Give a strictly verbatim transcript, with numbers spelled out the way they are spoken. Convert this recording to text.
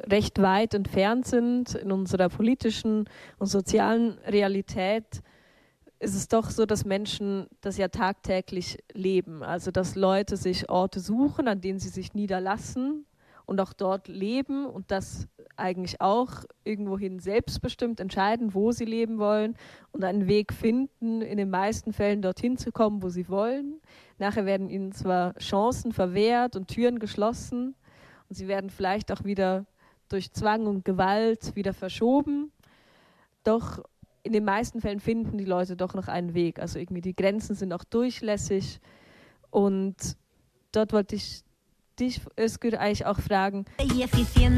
recht weit entfernt sind in unserer politischen und sozialen Realität, ist es doch so, dass Menschen das ja tagtäglich leben. Also dass Leute sich Orte suchen, an denen sie sich niederlassen und auch dort leben und das eigentlich auch irgendwohin selbstbestimmt entscheiden, wo sie leben wollen und einen Weg finden, in den meisten Fällen dorthin zu kommen, wo sie wollen. Nachher werden ihnen zwar Chancen verwehrt und Türen geschlossen und sie werden vielleicht auch wieder durch Zwang und Gewalt wieder verschoben, doch in den meisten Fällen finden die Leute doch noch einen Weg. Also irgendwie die Grenzen sind auch durchlässig. Und dort wollte ich dich, Özgür, eigentlich auch fragen.